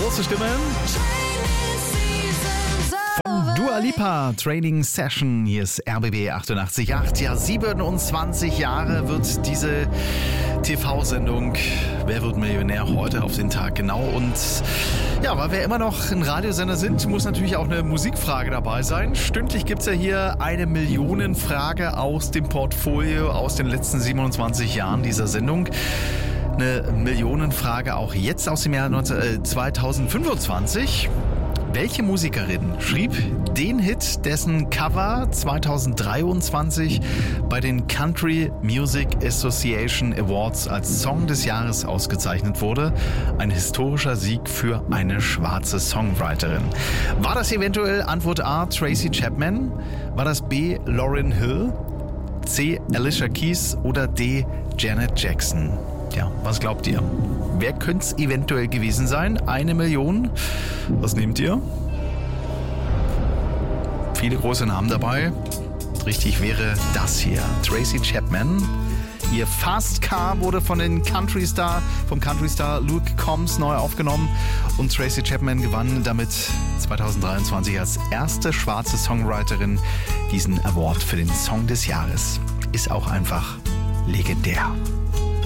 Große Stimmen. Von Dua Lipa, Training Session. Hier ist RBB 88.8. Ja, 27 Jahre wird diese TV-Sendung Wer wird Millionär heute auf den Tag genau. Und ja, weil wir immer noch ein Radiosender sind, muss natürlich auch eine Musikfrage dabei sein. Stündlich gibt es ja hier eine Millionenfrage aus dem Portfolio aus den letzten 27 Jahren dieser Sendung. Eine Millionenfrage auch jetzt aus dem Jahr 2025. Welche Musikerin schrieb den Hit, dessen Cover 2023 bei den Country Music Association Awards als Song des Jahres ausgezeichnet wurde? Ein historischer Sieg für eine schwarze Songwriterin. War das eventuell Antwort A, Tracy Chapman? War das B, Lauryn Hill? C, Alicia Keys? Oder D, Janet Jackson? Ja, was glaubt ihr? Wer könnte es eventuell gewesen sein? 1 Million. Was nehmt ihr? Viele große Namen dabei. Richtig wäre das hier. Tracy Chapman. Ihr Fast Car wurde vom Country Star Luke Combs neu aufgenommen. Und Tracy Chapman gewann damit 2023 als erste schwarze Songwriterin diesen Award für den Song des Jahres. Ist auch einfach legendär.